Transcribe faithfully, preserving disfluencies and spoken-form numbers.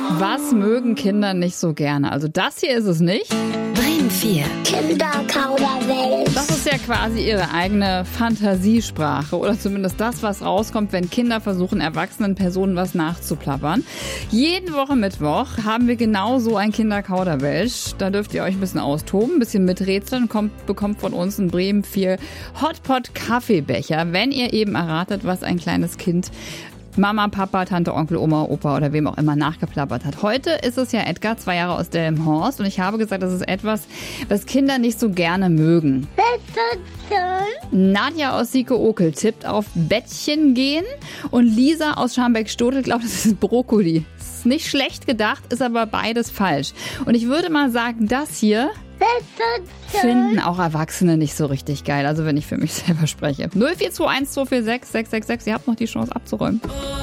Was mögen Kinder nicht so gerne? Also das hier ist es nicht. Bremen vier. Kinderkauderwelsch. Das ist ja quasi ihre eigene Fantasiesprache oder zumindest das, was rauskommt, wenn Kinder versuchen, erwachsenen Personen was nachzuplappern. Jede Woche Mittwoch haben wir genau so ein Kinderkauderwelsch. Da dürft ihr euch ein bisschen austoben, ein bisschen miträtseln, kommt, bekommt von uns in Bremen vier Hotpot Kaffeebecher, wenn ihr eben erratet, was ein kleines Kind Mama, Papa, Tante, Onkel, Oma, Opa oder wem auch immer nachgeplappert hat. Heute ist es ja Edgar, zwei Jahre aus Delmenhorst, und ich habe gesagt, das ist etwas, was Kinder nicht so gerne mögen. Nadja aus Sieke-Okel tippt auf Bettchen gehen und Lisa aus Scharmbeck-Stotel glaubt, das ist Brokkoli. Das ist nicht schlecht gedacht, ist aber beides falsch. Und ich würde mal sagen, das hier finden auch Erwachsene nicht so richtig geil. Also wenn ich für mich selber spreche. null vier zwei eins zwei vier sechs sechs sechs sechs, ihr habt noch die Chance abzuräumen.